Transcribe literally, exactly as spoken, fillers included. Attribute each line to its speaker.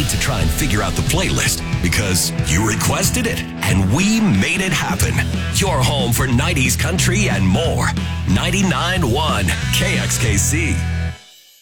Speaker 1: need to try and figure out the playlist because you requested it and we made it happen. Your home for nineties country and more. ninety-nine point one K X K C.